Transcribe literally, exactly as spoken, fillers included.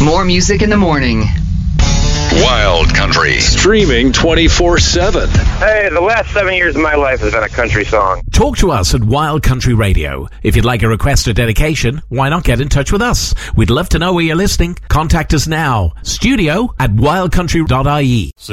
More music in the morning. Wild Country. Streaming twenty-four seven. Hey, the last seven years of my life has been a country song. Talk to us at Wild Country Radio. If you'd like a request or dedication, why not get in touch with us? We'd love to know where you're listening. Contact us now. Studio at wild country dot I E.